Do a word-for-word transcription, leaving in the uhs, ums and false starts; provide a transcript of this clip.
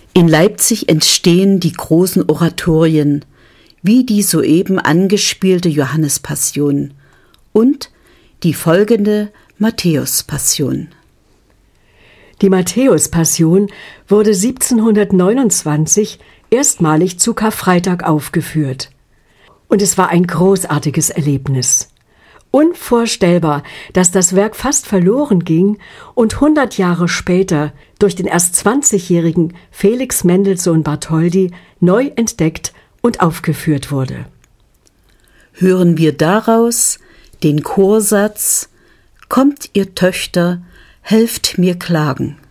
In Leipzig entstehen die großen Oratorien, wie die soeben angespielte Johannespassion und die folgende Matthäuspassion. Die Matthäuspassion wurde siebzehnhundertneunundzwanzig erstmalig zu Karfreitag aufgeführt. Und es war ein großartiges Erlebnis. Unvorstellbar, dass das Werk fast verloren ging und hundert Jahre später durch den erst zwanzigjährigen Felix Mendelssohn Bartholdy neu entdeckt und aufgeführt wurde. Hören wir daraus den Chorsatz: Kommt, ihr Töchter, helft mir klagen.